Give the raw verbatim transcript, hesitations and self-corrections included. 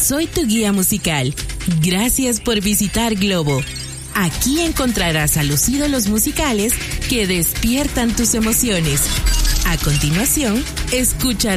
soy tu guía musical. Gracias por visitar Globo. Aquí encontrarás a los ídolos musicales que despiertan tus emociones. A continuación, escucharás